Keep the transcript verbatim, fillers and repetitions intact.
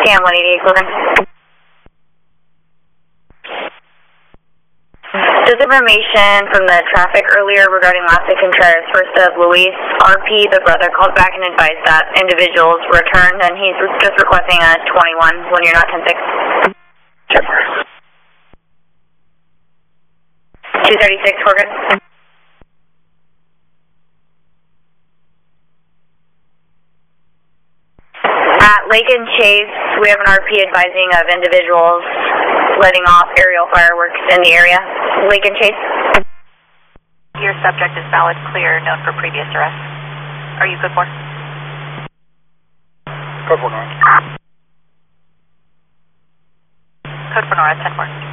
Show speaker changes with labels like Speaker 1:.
Speaker 1: Cam one eighty-eight, closing. Just information from the traffic earlier regarding Lassie Contreras, first of Luis. R P, the brother, called back and advised that individuals returned, and he's just requesting a twenty-one when you're not ten six. two thirty-six, we're good. At Lake and Chase, we have an R P advising of individuals letting off aerial fireworks in the area. Lake and Chase.
Speaker 2: Your subject is valid, clear, known for previous arrest. Are you good for?
Speaker 3: Code for Nora.
Speaker 2: Code for Nora, ten four.